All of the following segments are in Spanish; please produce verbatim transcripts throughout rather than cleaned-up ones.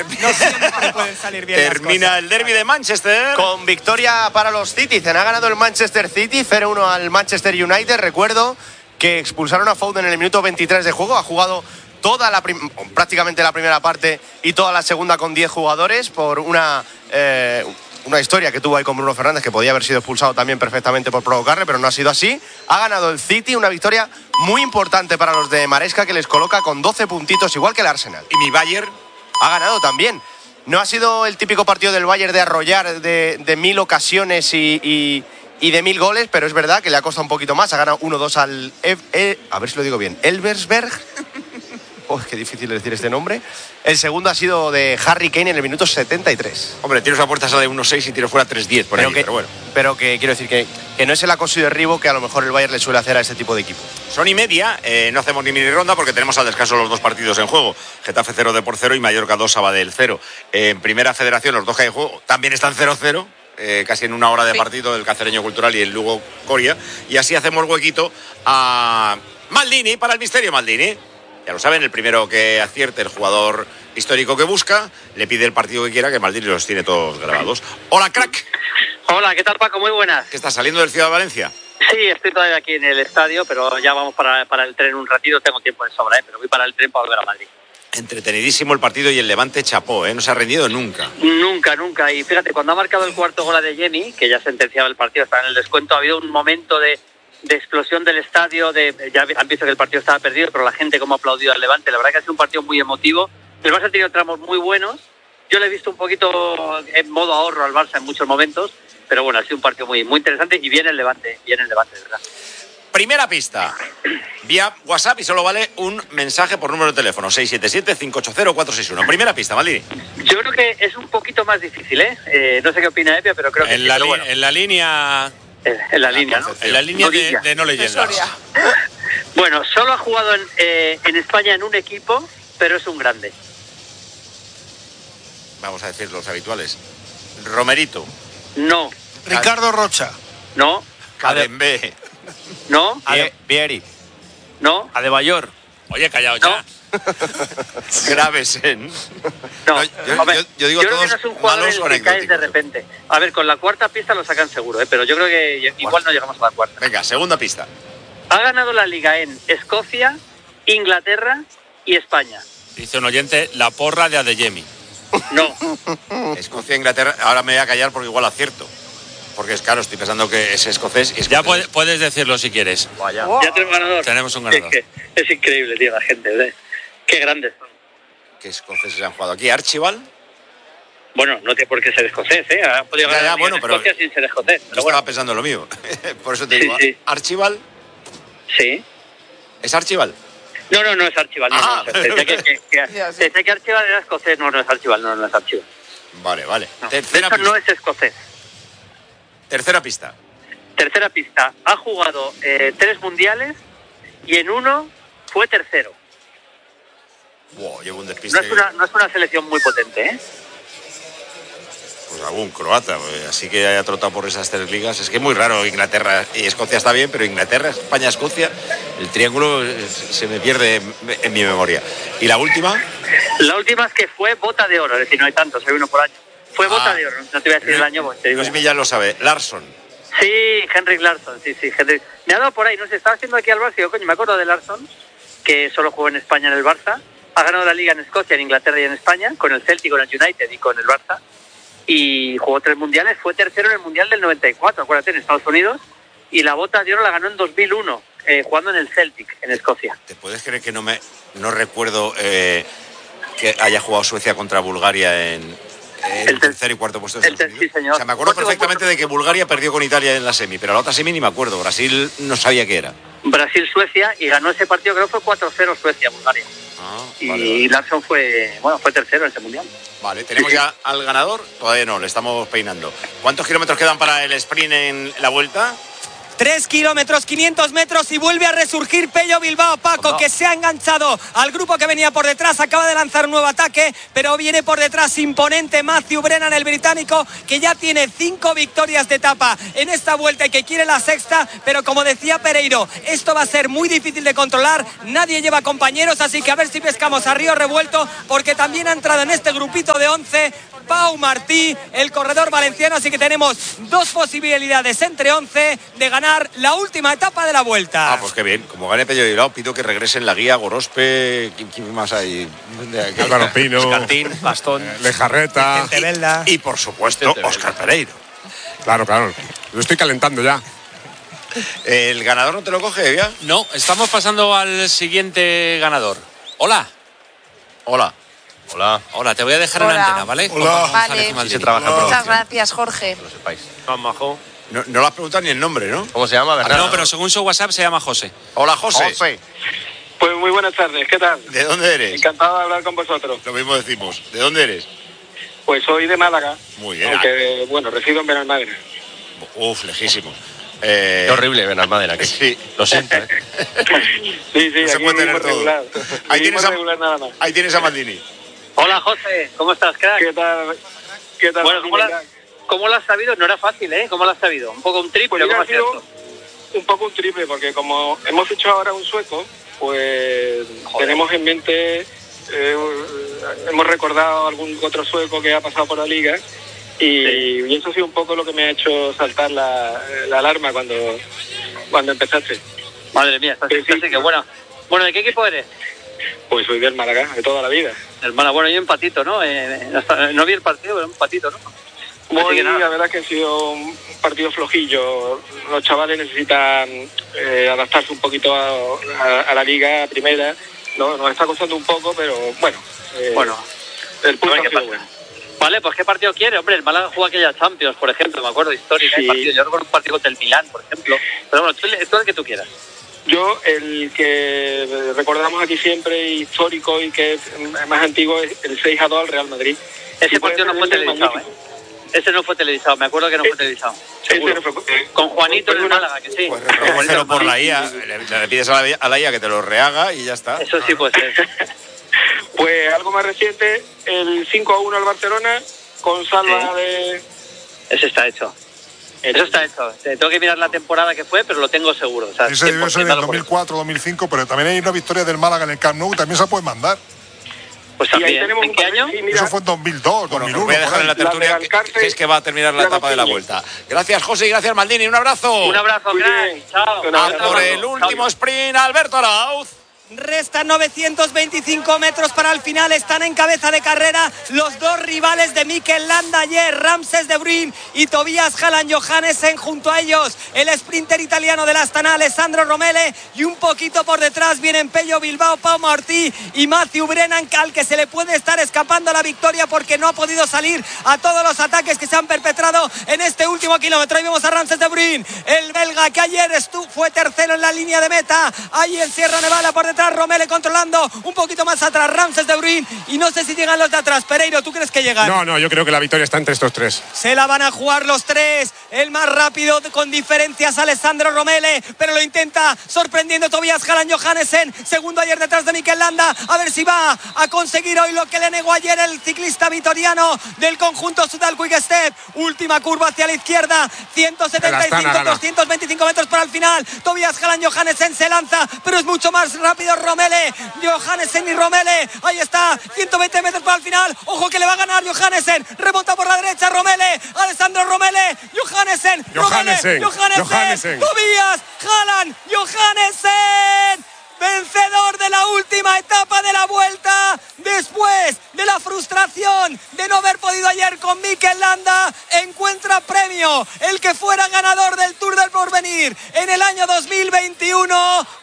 Termina, no siempre pueden salir bien termina el derbi de Manchester. Con victoria para los Citizen. Ha ganado el Manchester City cero uno al Manchester United. Recuerdo que expulsaron a Foden en el minuto veintitrés de juego. Ha jugado toda la prim- prácticamente la primera parte y toda la segunda con diez jugadores por una... Eh, una historia que tuvo ahí con Bruno Fernández, que podía haber sido expulsado también perfectamente por provocarle, pero no ha sido así. Ha ganado el City, una victoria muy importante para los de Maresca, que les coloca con doce puntitos, igual que el Arsenal. Y mi Bayern ha ganado también. No ha sido el típico partido del Bayern de arrollar de, de mil ocasiones y, y, y de mil goles, pero es verdad que le ha costado un poquito más. Ha ganado uno dos al... E, e, a ver si lo digo bien. Elversberg. Oh, qué difícil decir este nombre. El segundo ha sido de Harry Kane en el minuto setenta y tres. Hombre, tiros a puerta sale uno seis y tiros fuera tres diez por pero ahí, que, pero bueno. Pero que quiero decir que, que no es el acoso y derribo que a lo mejor el Bayern le suele hacer a este tipo de equipo. Son y media, eh, no hacemos ni mini ronda porque tenemos al descanso los dos partidos en juego. Getafe cero, Depor cero y Mallorca dos, Sabadell cero. Eh, en Primera Federación los dos que hay en juego también están cero cero. Eh, casi en una hora de sí. partido, el Cacereño Cultural y el Lugo Coria. Y así hacemos huequito a Maldini para el misterio Maldini. Ya lo saben, el primero que acierte, el jugador histórico que busca, le pide el partido que quiera, que Maldini los tiene todos grabados. Hola, crack. Hola, ¿qué tal, Paco? Muy buenas. ¿Qué estás saliendo del Ciudad de Valencia? Sí, estoy todavía aquí en el estadio, pero ya vamos para, para el tren un ratito, tengo tiempo de sobra, ¿eh? Pero voy para el tren para volver a Madrid. Entretenidísimo el partido y el Levante chapó, ¿eh? No se ha rendido nunca. Nunca, nunca. Y fíjate, cuando ha marcado el cuarto gol de Jenny, que ya sentenciaba el partido, estaba en el descuento, ha habido un momento de... de explosión del estadio, de ya han visto que el partido estaba perdido, pero la gente como ha aplaudido al Levante, la verdad que ha sido un partido muy emotivo. El Barça ha tenido tramos muy buenos, yo le he visto un poquito en modo ahorro al Barça en muchos momentos, pero bueno, ha sido un partido muy, muy interesante y viene el Levante, viene el Levante, de verdad. Primera pista, vía WhatsApp y solo vale un mensaje por número de teléfono, seis siete siete, cinco ocho cero, cuatro seis uno. Primera pista, Maldini. Yo creo que es un poquito más difícil, ¿eh? eh no sé qué opina Epia, pero creo que en sí, la pero li- bueno. En la línea... En, en la línea, ¿no? En la línea de, de no leyendas. Bueno, solo ha jugado en, eh, en España en un equipo, pero es un grande. Vamos a decir los habituales. Romerito. No. Ricardo Rocha. No. Cadembé. No. Ade- Vieri. No. Adebayor. Oye, callado ya. No. Gravesen. No, no yo, Hombre, yo, yo digo yo creo todos que no es un jugador malos o en el que caes de anecdóticos. repente. A ver, con la cuarta pista lo sacan seguro, ¿eh? Pero yo creo que igual no llegamos a la cuarta. Venga, segunda pista. Ha ganado la Liga en Escocia, Inglaterra y España. Dice un oyente, la porra de Adeyemi. No. Escocia, Inglaterra. Ahora me voy a callar porque igual acierto. Porque es claro, estoy pensando que es escocés. Y escocés. Ya puedes, puedes decirlo si quieres. Vaya. Oh. Ya tenemos ganador. Tenemos un ganador. Es, que es increíble, tío, la gente. ¿eh? Qué grandes son. ¿Qué escoceses han jugado aquí? ¿Archibald? Bueno, no tiene por qué ser escocés, ¿eh? Ha podido Ya, ganar ya, la Liga bueno, en pero Escocia sin ser escocés. Yo Pero estaba bueno. pensando lo mío. Por eso te Sí, digo. sí. ¿Archibald? Sí. ¿Es Archibald? No, no, no es Archibald. No, Ah. no, pensé que, que, que, pensé que Archibald era escocés. No, no es Archibald, no, no es Archibald. Vale, vale. No. Tercera Eso pista. no es escocés. Tercera pista. Tercera pista. Ha jugado eh, tres mundiales y en uno fue tercero. Wow, llevo un despiste. No es una, no es una selección muy potente, ¿eh? Pues algún croata, pues, así que haya trotado por esas tres ligas. Es que es muy raro. Inglaterra y Escocia está bien, pero Inglaterra, España, Escocia, el triángulo se me pierde en, en mi memoria. ¿Y la última? La última es que fue bota de oro, es decir, no hay tantos, hay uno por año. Fue Ah. bota de oro, no te voy a decir el año, porque te digo. Luis Millán lo sabe. Larsson. Sí, Henrik Larsson, sí, sí, Henrik. Me ha dado por ahí, no sé, estaba haciendo aquí al Barça y digo, coño, me acuerdo de Larsson, que solo jugó en España en el Barça. Ha ganado la Liga en Escocia, en Inglaterra y en España, con el Celtic, con el United y con el Barça. Y jugó tres mundiales, fue tercero en el Mundial del noventa y cuatro, acuérdate, en Estados Unidos. Y la bota de oro la ganó en dos mil uno, eh, jugando en el Celtic, en Escocia. ¿Te puedes creer que no me no recuerdo eh, que haya jugado Suecia contra Bulgaria en, en el tercer y cuarto puesto de el Estados ter- Unidos? sí, señor. O sea, me acuerdo Pues, perfectamente de que Bulgaria perdió con Italia en la semi, pero la otra semi ni me acuerdo. Brasil no sabía qué era. Brasil-Suecia, y ganó ese partido, creo que fue cuatro cero Suecia-Bulgaria. Ah, Y vale, vale. Larsson fue, bueno, fue tercero en ese mundial. Vale, tenemos ya al ganador. Todavía no, le estamos peinando. ¿Cuántos kilómetros quedan para el sprint en la vuelta? Tres kilómetros, quinientos metros y vuelve a resurgir Pello Bilbao. Paco, que se ha enganchado al grupo que venía por detrás, acaba de lanzar un nuevo ataque, pero viene por detrás imponente Matthew Brennan, el británico, que ya tiene cinco victorias de etapa en esta vuelta y que quiere la sexta, pero como decía Pereiro, esto va a ser muy difícil de controlar, nadie lleva compañeros, así que a ver si pescamos a río revuelto, porque también ha entrado en este grupito de once Pau Martí, el corredor valenciano, así que tenemos dos posibilidades entre once de ganar la última etapa de la vuelta. Ah, pues qué bien. Como gane Pello Bilbao, pido que regresen la guía Gorospe. ¿Quién, quién más hay? Álvaro Pino, Escartín, Bastón, Lejarreta y, y por supuesto, Óscar Pereiro. Claro, claro. Lo estoy calentando ya. ¿El ganador no te lo coge ya? No, estamos pasando al siguiente ganador. Hola. Hola. Hola. Hola, te voy a dejar Hola. en la antena, ¿vale? Hola. Vale. Sí se trabaja en Muchas producción, gracias, Jorge. que lo sepáis. No, no le has preguntado ni el nombre, ¿no? ¿Cómo se llama, Bernardo? No, pero según su WhatsApp se llama José. Hola, José. José. Pues muy buenas tardes, ¿qué tal? ¿De dónde eres? Encantado de hablar con vosotros. Lo mismo decimos. ¿De dónde eres? Pues soy de Málaga, Muy bien. aunque, bueno, resido en Benalmádena. Uf, lejísimos. Eh, Qué horrible Benalmádena, que Sí. Lo siento, ¿eh? Sí, sí, No se aquí puede tener vivimos todo. regular. Ahí Vivimos tienes, a, regular nada más. ahí tienes a Maldini. Hola, José, ¿cómo estás, crack? ¿Qué tal? ¿Qué tal? Bueno, ¿cómo la, ¿cómo lo has sabido? No era fácil, ¿eh? ¿Cómo lo has sabido? ¿Un poco un triple? Pues ¿Cómo ha ha sido sido esto? un poco un triple, porque como hemos hecho ahora un sueco, pues tenemos en mente, eh, hemos recordado algún otro sueco que ha pasado por la liga, y, Sí. y eso ha sido un poco lo que me ha hecho saltar la, la alarma cuando, cuando empezaste. Madre mía, estás Sí, sí. así que bueno. Bueno, ¿de qué equipo eres? Pues soy del Málaga, de toda la vida. Hermana, bueno, yo empatito, ¿no? Eh, no vi el partido, pero empatito, ¿no? Así Muy, que nada. la verdad que ha sido un partido flojillo. Los chavales necesitan eh, adaptarse un poquito a, a, a la liga primera. No, nos está costando un poco, pero bueno. Eh, Bueno, el punto a ver ha qué sido pasa. bueno. Vale, pues ¿qué partido quiere? Hombre, el Málaga jugó aquella Champions, por ejemplo, me acuerdo, histórica. Sí. el partido. Yo recuerdo un partido contra el Milán, por ejemplo. Pero bueno, tú, tú el que tú quieras. Yo, el que recordamos aquí siempre, histórico y que es más antiguo, es el seis a dos al Real Madrid. Ese Y puede partido no fue ser el televisado, ¿eh? magnífico. Ese no fue televisado, me acuerdo que no fue Eh, televisado. Ese Seguro. no fue- eh, Con Juanito fue en el una- Málaga, que sí. Pues recógelo por la I A. Le, le pides a la, a la I A que te lo rehaga y ya está. Eso sí puede ser. Pues algo más reciente, el cinco a uno al Barcelona, con salva Sí. de... Ese está hecho. Eso está hecho. Tengo que mirar la temporada que fue, pero lo tengo seguro. O sea, Ese debió ser en cien por ciento el dos mil cuatro dos mil cinco, pero también hay una victoria del Málaga en el Camp Nou, también se puede mandar. Pues Y ahí también. tenemos ¿En un qué papel, año? sí, mira, Eso fue en dos mil dos, Bueno, dos mil os uno. voy a dejar en la por ahí. tertulia La de que, Alcácer, que es que va a terminar la la etapa de la Rafinha. vuelta. Gracias, José, y gracias, Maldini. Un abrazo. Un abrazo, Muy crack. bien. Chao. Un A abrazo. por el último sprint, Alberto Arauz. Restan novecientos veinticinco metros para el final. Están en cabeza de carrera los dos rivales de Mikel Landa ayer, Ramses de Bruyn y Tobias Hallan Johannesen. Junto a ellos el sprinter italiano del Astana, Alessandro Romele, y un poquito por detrás vienen Pello Bilbao, Pau Martí y Matthew Brennan, al que se le puede estar escapando la victoria porque no ha podido salir a todos los ataques que se han perpetrado en este último kilómetro. Ahí vemos a Ramses de Bruyn, el belga que ayer estu- fue tercero en la línea de meta. Ahí en Sierra Nevada por detrás, Romele controlando un poquito más atrás, Ramses de Bruyn, y no sé si llegan los de atrás. Pereiro, ¿tú crees que llegan? No, no, yo creo que la victoria está entre estos tres. Se la van a jugar los tres. El más rápido con diferencias, Alessandro Romele, pero lo intenta sorprendiendo Tobias Hallan Johannesen, segundo ayer detrás de Mikel Landa. A ver si va a conseguir hoy lo que le negó ayer el ciclista vitoriano del conjunto Sudal Quick Step. Última curva hacia la izquierda, ciento setenta y cinco, El Astana gana. doscientos veinticinco metros para el final. Tobias Hallan Johannesen se lanza, pero es mucho más rápido Romele. Johannesen y Romele, ahí está, ciento veinte metros para el final. Ojo que le va a ganar Johannesen, remonta por la derecha Romele, Alessandro Romele, Johannesen, Johannesen, Romele, Johannesen, Johannesen. Tobias Hallan Johannesen, vencedor de la última etapa de la vuelta, después de la frustración de no haber podido ayer con Mikel Landa, encuentra premio el que fuera ganador del Tour del Porvenir en el año dos mil veintiuno.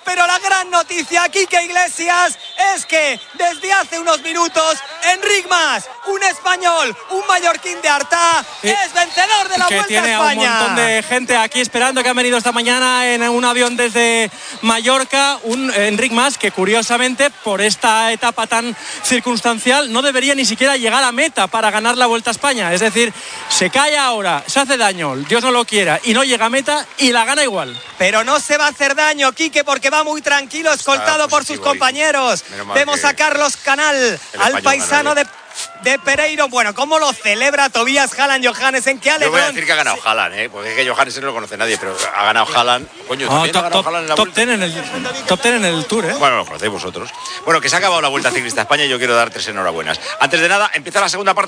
pero la gran noticia, Quique Iglesias, es que desde hace unos minutos Enric Mas, un español, un mallorquín de Artà, eh, es vencedor de la que Vuelta tiene a a un España. montón de gente aquí esperando, que han venido esta mañana en un avión desde Mallorca. Un Enric Mas que curiosamente por esta etapa tan circunstancial no debería ni siquiera llegar a meta para ganar la Vuelta a España. Es decir, se cae ahora, se hace daño, Dios no lo quiera, y no llega a meta y la gana igual. Pero no se va a hacer daño, Quique, porque va muy tranquilo, escoltado por sus compañeros. Vemos a Carlos Canal, al paisano de, de Pereiro. Bueno, ¿cómo lo celebra Tobias Haaland Johannesen? ¿Qué alegrón? Yo voy a decir que ha ganado Haaland, ¿eh? Porque es que Johannesen no lo conoce nadie, pero ha ganado Haaland. Coño, No, también top, ha ganado top, Haaland en la top Vuelta. ten en el, top ten en el Tour, ¿eh? Bueno, lo conocéis vosotros. Bueno, que se ha acabado la Vuelta Ciclista a España y yo quiero dar tres enhorabuenas. Antes de nada, empieza la segunda parte.